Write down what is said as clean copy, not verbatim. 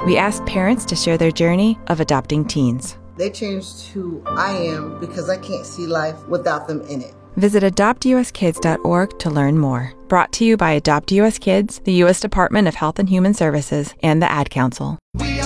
We asked parents to share their journey of adopting teens. They changed who I am because I can't see life without them in it. Visit adoptuskids.org to learn more. Brought to you by Adopt US Kids, the U.S. Department of Health and Human Services, and the Ad Council.